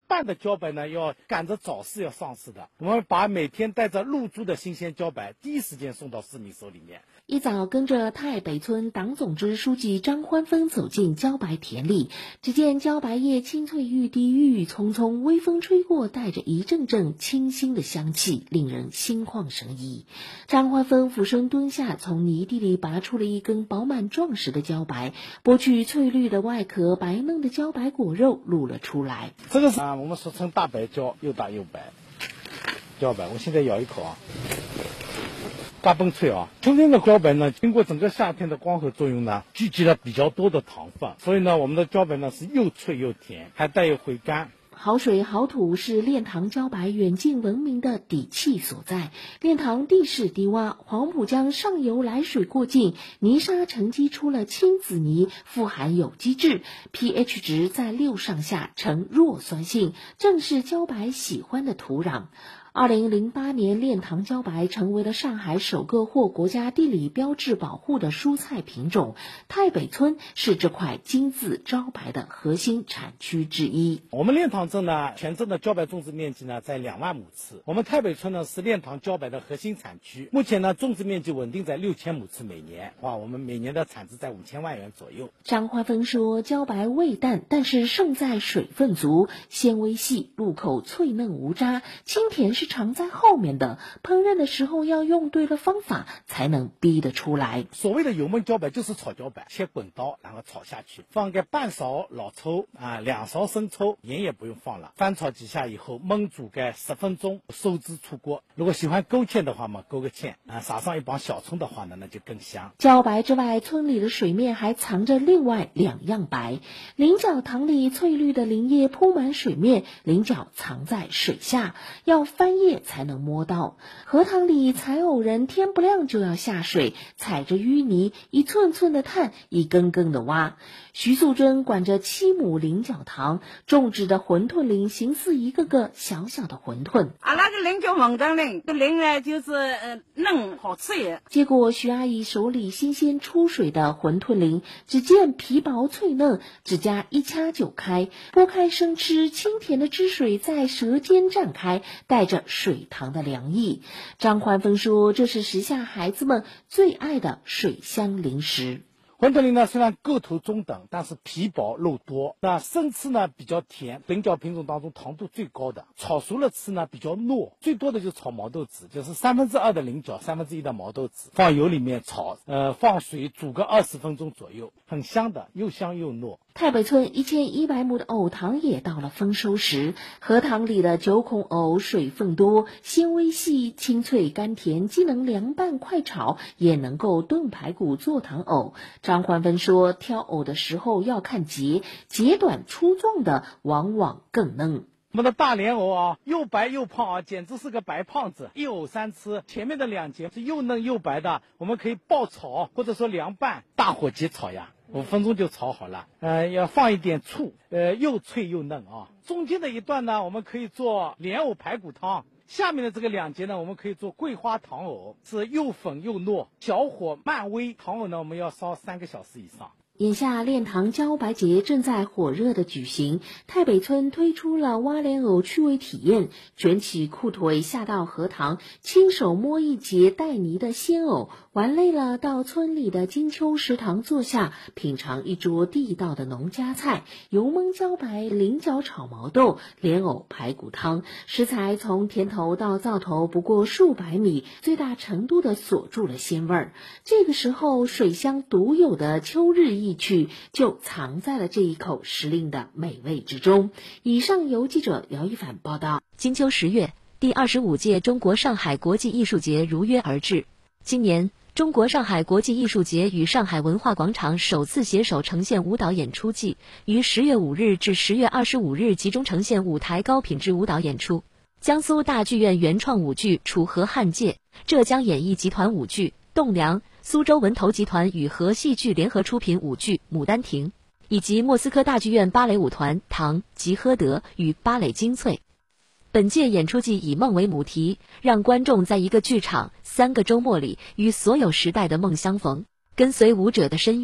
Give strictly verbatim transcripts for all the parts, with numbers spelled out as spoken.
半的茭白呢要赶着早市要上市的，我们把每天带着入株的新鲜茭白第一时间送到市民手里面。 一早跟着太北村党总支书记张欢峰走进茭白田里，只见茭白叶青翠欲滴，郁郁葱葱，微风吹过，带着一阵阵清新的香气，令人心旷神怡。张欢峰俯身蹲下，从泥地里拔出了一根饱满壮实的茭白，剥去翠绿的外壳，白嫩的茭白果肉露了出来。 这个是啊，我们俗称大白茭，又大又白。茭白，我现在咬一口啊。嘎嘣脆啊！春天的茭白呢，经过整个夏天的光合作用呢，聚集了比较多的糖分，所以呢，我们的茭白呢是又脆又甜，还带有回甘。 好水好土是炼糖茭白远近闻名的底气所在。炼糖地势低洼，黄浦江上游来水过境，泥沙沉积出了青紫泥，富含有机质 ，pH 值在六上下，呈弱酸性，正是茭白喜欢的土壤。二零零八年，炼糖茭白成为了上海首个获国家地理标志保护的蔬菜品种。太北村是这块金字招牌的核心产区之一。 我们炼糖镇呢，全镇的茭白种植面积呢在两万亩次。我们太北村呢是炼糖茭白的核心产区，目前呢种植面积稳定在六千亩次每年。哇，我们每年的产值在五千万元左右。 张欢峰说，茭白味淡，但是胜在水分足，纤维细，入口脆嫩无渣，清甜是藏在后面的，烹饪的时候要用对了方法才能逼得出来。 所谓的油焖茭白就是炒茭白，切滚刀然后炒下去，放个半勺老抽啊，两勺生抽，盐也不用放了，翻炒几下以后焖煮个十分钟，收汁出锅。如果喜欢勾芡的话嘛，勾个芡啊，撒上一帮小葱的话呢，那就更香。 茭白之外，村里的水面还藏着另外两样白。菱角塘里翠绿的鳞叶铺满水面，菱角藏在水下，要翻叶才能摸到。荷塘里采藕人天不亮就要下水，踩着淤泥，一寸寸的探，一根根的挖。徐素贞管着七亩菱角塘，种植的馄饨林形似一个个小小的馄饨。 啊，那个菱角馄饨林，这鳞呢就是呃嫩好吃也。 结果徐阿姨手里新鲜出水的馄饨林，只见皮薄脆嫩，指甲一掐就开，剥开生吃，清甜的汁水在舌尖绽开，带着水塘的凉意。张欢峰说，这是时下孩子们最爱的水乡零食。 馄饨林呢，虽然个头中等，但是皮薄肉多。那生吃呢比较甜，菱角品种当中糖度最高的。炒熟了吃呢比较糯，最多的就是炒毛豆籽，就是三分之二的菱角，三分之一的毛豆籽，放油里面炒，呃，放水煮个二十分钟左右，很香的，又香又糯。 太北村一千一百亩的藕塘也到了丰收时，荷塘里的九孔藕水分多，纤维细，清脆甘甜，既能凉拌快炒，也能够炖排骨做糖藕。张欢芬说，挑藕的时候要看节，节短粗壮的往往更嫩。 我们的大莲藕啊，又白又胖啊，简直是个白胖子。一藕三吃，前面的两节是又嫩又白的，我们可以爆炒或者说凉拌，大火急炒呀，五分钟就炒好了。呃，要放一点醋，呃，又脆又嫩啊。中间的一段呢，我们可以做莲藕排骨汤。下面的这个两节呢，我们可以做桂花糖藕，是又粉又糯，小火慢煨。糖藕呢，我们要烧三个小时以上。 眼下炼糖茭白节正在火热的举行，太北村推出了挖莲藕趣味体验，卷起裤腿下到荷塘，亲手摸一节带泥的鲜藕，玩累了到村里的金秋食堂坐下，品尝一桌地道的农家菜，油焖茭白、菱角炒毛豆、莲藕排骨汤。食材从田头到灶头不过数百米，最大程度的锁住了鲜味儿。这个时候，水乡独有的秋日意趣就藏在了这一口时令的美味之中。以上由记者姚一凡报道。 金秋十月，第二十五届中国上海国际艺术节如约而至。今年，中国上海国际艺术节与上海文化广场首次携手呈现舞蹈演出季，于十月五日至十月二十五日集中呈现舞台高品质舞蹈演出。江苏大剧院原创舞剧《楚河汉界》，浙江演艺集团舞剧《栋梁》，苏州文投集团与和戏剧联合出品舞剧《牡丹亭》，以及莫斯科大剧院芭蕾舞团《唐·吉诃德》与芭蕾精粹。本届演出季以梦为母题，让观众在一个剧场、三个周末里与所有时代的梦相逢，跟随舞者的身韵，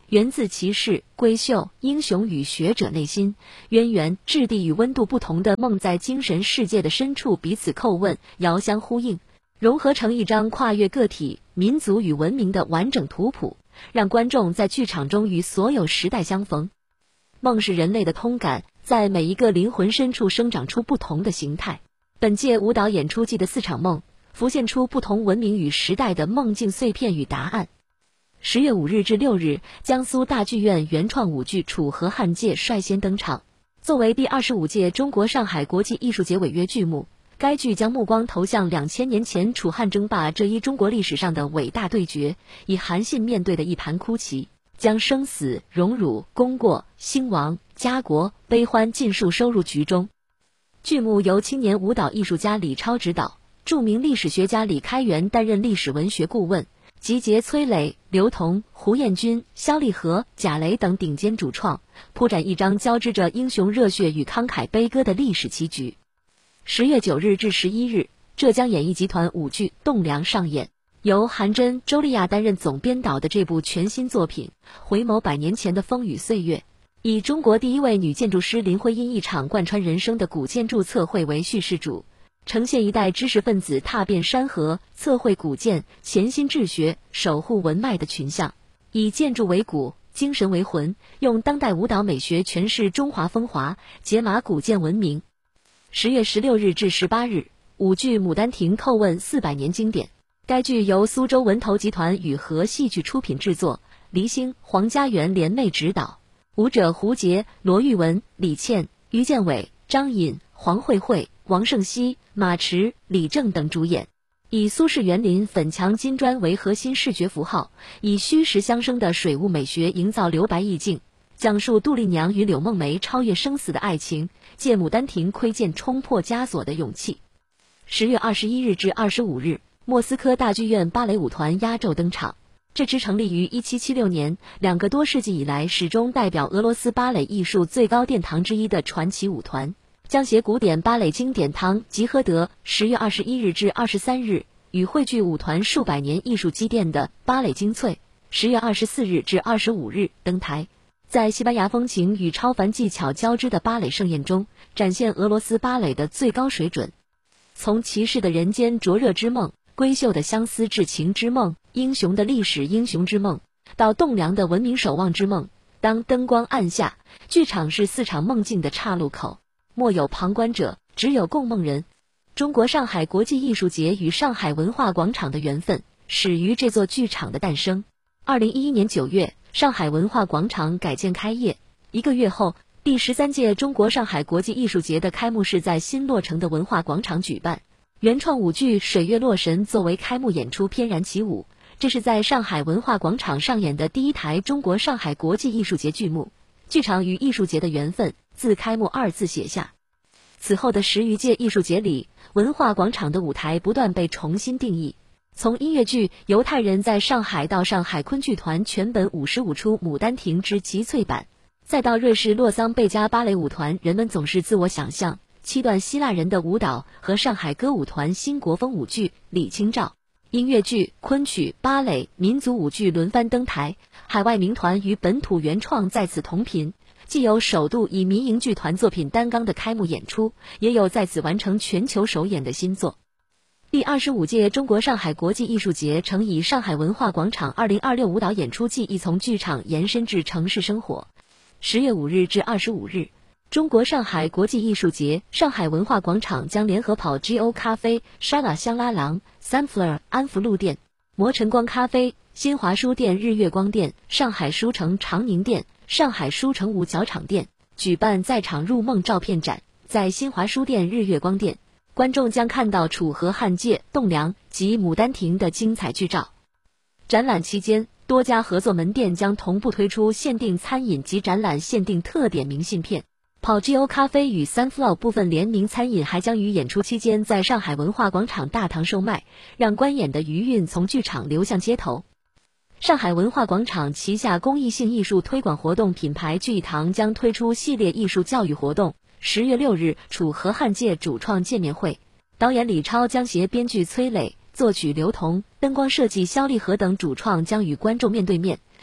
源自骑士、闺秀、英雄与学者内心渊源、质地与温度不同的梦，在精神世界的深处彼此叩问，遥相呼应，融合成一张跨越个体、民族与文明的完整图谱，让观众在剧场中与所有时代相逢。梦是人类的通感，在每一个灵魂深处生长出不同的形态。本届舞蹈演出季的四场梦，浮现出不同文明与时代的梦境碎片与答案。十月五日至六日，江苏大剧院原创舞剧《楚河汉界》率先登场。作为第二十五届中国上海国际艺术节违约剧目，该剧将目光投向两千年前楚汉争霸这一中国历史上的伟大对决，以韩信面对的一盘哭棋，将生死、荣辱、功过、兴亡、家国、悲欢尽数收入局中。剧目由青年舞蹈艺术家李超指导，著名历史学家李开元担任历史文学顾问，集结崔磊、刘同、胡彦军、肖立和、贾雷等顶尖主创，铺展一张交织着英雄热血与慷慨悲歌的历史棋局。十月九日至十一日，浙江演艺集团舞剧《栋梁》上演。由韩真、周丽亚担任总编导的这部全新作品，回眸百年前的风雨岁月，以中国第一位女建筑师林徽因一场贯穿人生的古建筑测绘为叙事主，呈现一代知识分子踏遍山河、测绘古建、潜心治学、守护文脉的群像，以建筑为骨、精神为魂，用当代舞蹈美学诠释中华风华，解码古建文明。十月十六日至十八日，舞剧《牡丹亭》叩问四百年经典。该剧由苏州文投集团与和戏剧出品制作，黎星、黄家园联袂指导，舞者胡洁、罗玉文、李倩、于建伟、张颖、黄慧慧、王胜熙、马驰、李正等主演，以苏式园林粉墙金砖为核心视觉符号，以虚实相生的水雾美学营造留白意境，讲述杜丽娘与柳梦梅超越生死的爱情，借牡丹亭窥见冲破枷锁的勇气。十月二十一日至二十五日，莫斯科大剧院芭蕾舞团压轴登场。这支成立于一七七六年，两个多世纪以来始终代表俄罗斯芭蕾艺术最高殿堂之一的传奇舞团，将携古典芭蕾经典汤吉诃德十月二十一日至二十三日与汇聚舞团数百年艺术积淀的芭蕾精粹十月二十四日至二十五日登台，在西班牙风情与超凡技巧交织的芭蕾盛宴中，展现俄罗斯芭蕾的最高水准。从骑士的人间灼热之梦，闺秀的相思至情之梦，英雄的历史英雄之梦，到栋梁的文明守望之梦，当灯光暗下，剧场是四场梦境的岔路口，莫有旁观者，只有共梦人。中国上海国际艺术节与上海文化广场的缘分始于这座剧场的诞生。二零一一年九月，上海文化广场改建开业，一个月后，第十三届中国上海国际艺术节的开幕式在新落成的文化广场举办。原创舞剧《水月洛神》作为开幕演出翩然起舞，这是在上海文化广场上演的第一台中国上海国际艺术节剧目。剧场与艺术节的缘分自开幕二字写下。此后的十余届艺术节里，文化广场的舞台不断被重新定义。从音乐剧《犹太人在上海》到上海昆剧团全本五十五出《牡丹亭》之集萃版，再到瑞士洛桑贝加芭蕾舞团，人们总是自我想象七段希腊人的舞蹈和上海歌舞团新国风舞剧《李清照》，音乐剧、昆曲、芭蕾、民族舞剧轮番登台，海外名团与本土原创在此同频，既有首度以民营剧团作品担纲的开幕演出，也有在此完成全球首演的新作。第二十五届中国上海国际艺术节曾以上海文化广场二零二六舞蹈演出季亦从剧场延伸至城市生活。十月五日至二十五日，中国上海国际艺术节上海文化广场将联合跑 G O 咖啡、沙拉香拉郎、Sunflower 安福路店、磨晨光咖啡、新华书店日月光店、上海书城长宁店、上海书城五角场店举办在场入梦照片展。在新华书店日月光店，观众将看到楚河汉界、栋梁及牡丹亭的精彩剧照。展览期间，多家合作门店将同步推出限定餐饮及展览限定特点明信片。跑 G O 咖啡与 Sunflower 部分联名餐饮还将于演出期间在上海文化广场大堂售卖，让观演的余韵从剧场流向街头。上海文化广场旗下公益性艺术推广活动品牌聚义堂将推出系列艺术教育活动。十月六日，楚河汉界主创见面会，导演李超将携编剧崔磊、作曲刘同、灯光设计肖立和等主创将与观众面对面，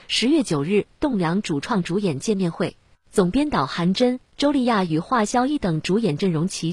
十月九日，栋梁主创主演见面会，总编导韩真、周丽亚与华萧一等主演阵容齐